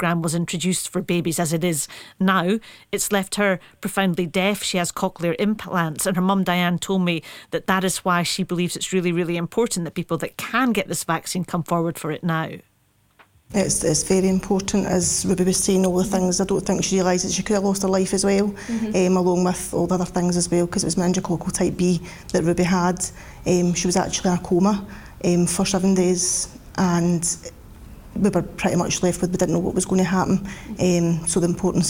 programme was introduced for babies as it is now, it's left her profoundly deaf. She has cochlear implants, and her mum Diane told me that is why she believes it's really, really important that people that can get this vaccine come forward for it now. It's very important, as Ruby was saying, all the things. I don't think she realises she could have lost her life as well, along with all the other things as well, because it was meningococcal type B that Ruby had. She was actually in a coma for 7 days, and we were pretty much left with, we didn't know what was going to happen. So the importance